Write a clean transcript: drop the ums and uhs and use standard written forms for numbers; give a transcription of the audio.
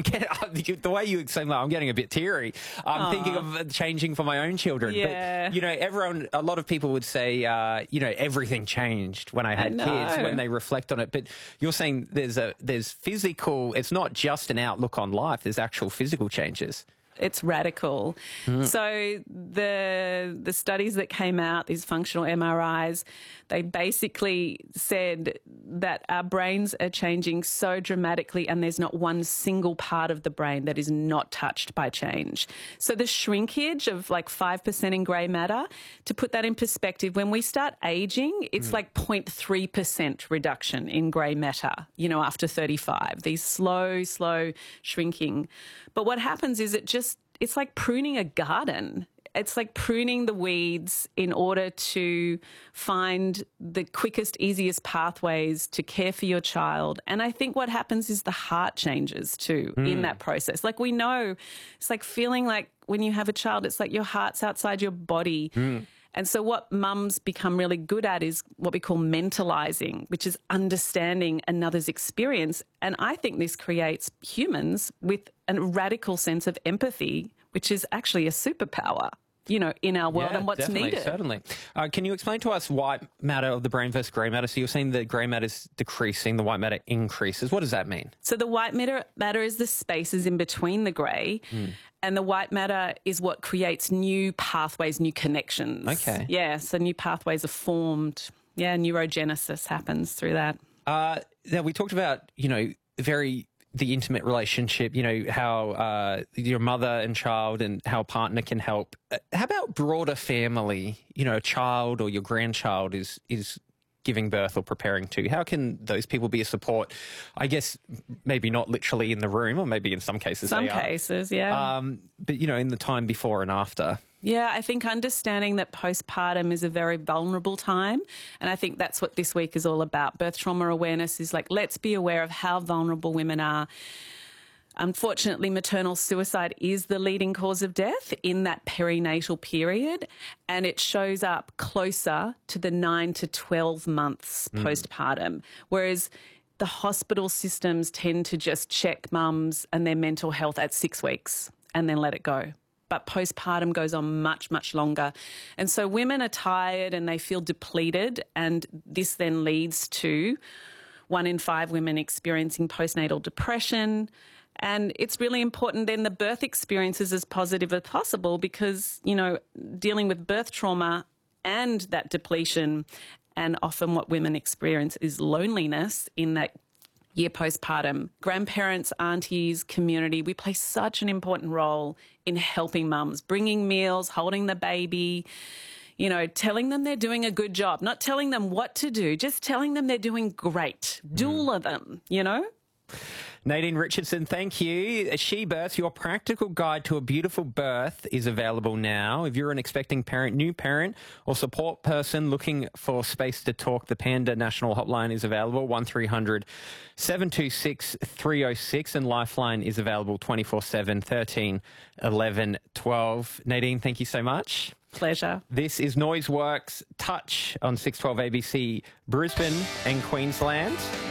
the way you explain that, I'm getting a bit teary. I'm thinking of changing for my own children. Yeah. But, a lot of people would say, everything changed when I had kids, when they reflect on it. But you're saying there's physical, it's not just an outlook on life, there's actual physical changes. It's radical. So the studies that came out, these functional MRIs, they basically said that our brains are changing so dramatically and there's not one single part of the brain that is not touched by change. So the shrinkage of like 5% in grey matter, to put that in perspective, when we start aging, it's like 0.3% reduction in grey matter, after 35, these slow shrinking. But what happens is it's like pruning a garden. It's like pruning the weeds in order to find the quickest, easiest pathways to care for your child. And I think what happens is the heart changes too in that process. Like we know, it's like feeling like when you have a child, it's like your heart's outside your body. And so what mums become really good at is what we call mentalizing, which is understanding another's experience. And I think this creates humans with a radical sense of empathy, which is actually a superpower, in our world and what's needed. Certainly. Can you explain to us white matter of the brain versus grey matter? So you're saying the grey matter is decreasing, the white matter increases. What does that mean? So the white matter is the spaces in between the grey, and the white matter is what creates new pathways, new connections. Okay. Yeah, so new pathways are formed. Yeah, neurogenesis happens through that. Now, we talked about, the intimate relationship, how your mother and child and how a partner can help. How about broader family? A child or your grandchild is giving birth or preparing to. How can those people be a support? I guess maybe not literally in the room, or maybe in some cases Some cases, yeah. But, in the time before and after. Yeah, I think understanding that postpartum is a very vulnerable time, and I think that's what this week is all about. Birth trauma awareness is like, let's be aware of how vulnerable women are. Unfortunately, maternal suicide is the leading cause of death in that perinatal period, and it shows up closer to the 9 to 12 months postpartum, whereas the hospital systems tend to just check mums and their mental health at 6 weeks and then let it go. But postpartum goes on much, much longer. And so women are tired and they feel depleted, and this then leads to 1 in 5 women experiencing postnatal depression. And it's really important then the birth experience is as positive as possible because, dealing with birth trauma and that depletion, and often what women experience is loneliness in that year postpartum. Grandparents, aunties, community, we play such an important role in helping mums, bringing meals, holding the baby, telling them they're doing a good job, not telling them what to do, just telling them they're doing great. Doula them, Nadine Richardson, thank you. She Birth, your practical guide to a beautiful birth is available now. If you're an expecting parent, new parent, or support person looking for space to talk, the Panda National Hotline is available, 1300 726 306, and Lifeline is available 24/7, 13 11 12. Nadine, thank you so much. Pleasure. This is Noiseworks Touch on 612 ABC Brisbane and Queensland.